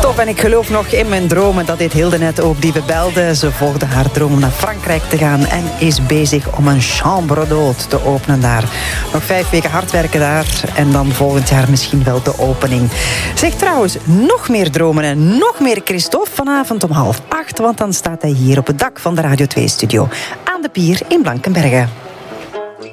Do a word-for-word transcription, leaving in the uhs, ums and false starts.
Christophe en ik geloof nog in mijn dromen. Dat deed Hilde net ook, die we belde. Ze volgde haar droom om naar Frankrijk te gaan en is bezig om een chambre d'hôte te openen daar. Nog vijf weken hard werken daar en dan volgend jaar misschien wel de opening. Zeg trouwens, nog meer dromen en nog meer Christophe vanavond om half acht, want dan staat hij hier op het dak van de Radio twee-studio aan de pier in Blankenberge.